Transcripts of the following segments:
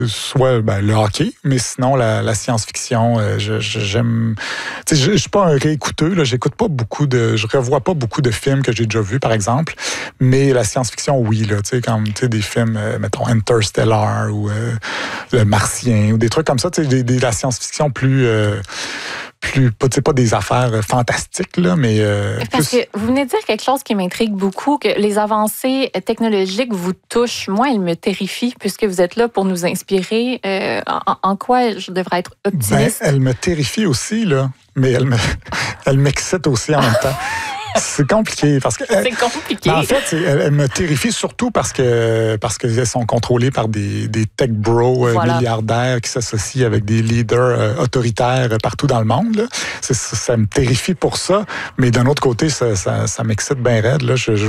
Soit le hockey, mais sinon la science-fiction, j'aime. Je suis pas un réécouteux, là, je revois pas beaucoup de films que j'ai déjà vus, par exemple, mais la science-fiction, oui, là, comme des films, mettons Interstellar ou Le Martien ou des trucs comme ça, la science-fiction plus pas des affaires fantastiques, là, mais... Parce que vous venez de dire quelque chose qui m'intrigue beaucoup, que les avancées technologiques vous touchent. Moi, elles me terrifient, puisque vous êtes là pour nous inspirer. En quoi je devrais être optimiste? Elle me terrifie aussi, là, mais elle m'excite aussi en même temps. C'est compliqué parce que c'est compliqué. En fait, elle me terrifie surtout parce qu'elles sont contrôlées par des tech bros milliardaires qui s'associent avec des leaders autoritaires partout dans le monde. Là. Ça me terrifie pour ça, mais d'un autre côté, ça m'excite bien raide. Là. Je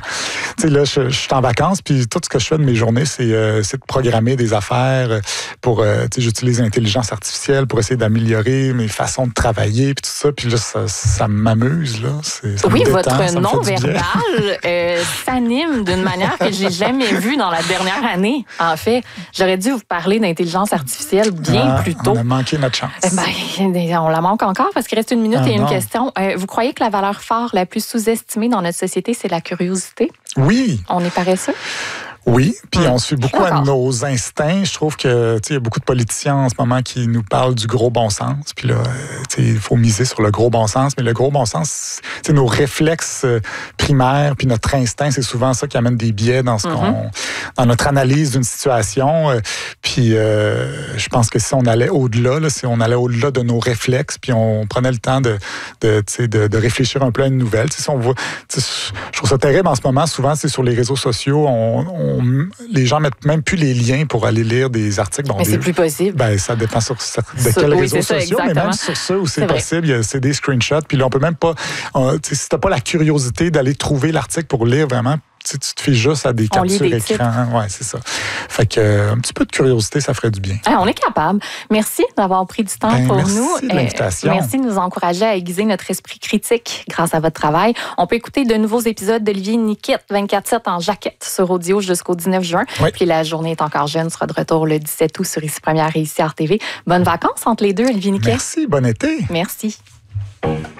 suis en vacances, puis tout ce que je fais de mes journées, c'est de programmer des affaires pour, j'utilise l'intelligence artificielle pour essayer d'améliorer mes façons de travailler, puis tout ça. Puis là, ça m'amuse, là. Oui, votre non-verbal s'anime d'une manière que j'ai jamais vue dans la dernière année. En fait, j'aurais dû vous parler d'intelligence artificielle bien plus tôt. On a manqué notre chance. On la manque encore parce qu'il reste une minute et une question. Vous croyez que la valeur phare la plus sous-estimée dans notre société, c'est la curiosité? Oui. On est paresseux? Oui, puis on se fie beaucoup à nos instincts. Je trouve que il y a beaucoup de politiciens en ce moment qui nous parlent du gros bon sens. Puis là, il faut miser sur le gros bon sens. Mais le gros bon sens, nos réflexes primaires, puis notre instinct, c'est souvent ça qui amène des biais dans dans notre analyse d'une situation. Puis je pense que si on allait au-delà, si on allait au-delà de nos réflexes, puis on prenait le temps de réfléchir un peu à une nouvelle. Si on voit, je trouve ça terrible en ce moment. Souvent, c'est sur les réseaux sociaux, les gens mettent même plus les liens pour aller lire des articles. Mais c'est plus possible. Ça dépend de quels réseaux sociaux, mais même sur ceux où c'est possible, c'est des screenshots. Puis là, on peut même pas... si t'as pas la curiosité d'aller trouver l'article pour lire vraiment, tu te fais juste à des captures écran. Ouais, c'est ça. Fait que un petit peu de curiosité, ça ferait du bien. On est capable. Merci d'avoir pris du temps pour nous. Merci de l'invitation. Merci de nous encourager à aiguiser notre esprit critique grâce à votre travail. On peut écouter de nouveaux épisodes d'Olivier Niquette, 24/7 en jaquette sur audio jusqu'au 19 juin. Oui. Puis La journée est encore jeune sera de retour le 17 août sur Ici Première et Ici RTV. Bonnes vacances entre les deux, Olivier Niquette. Merci, bon été. Merci.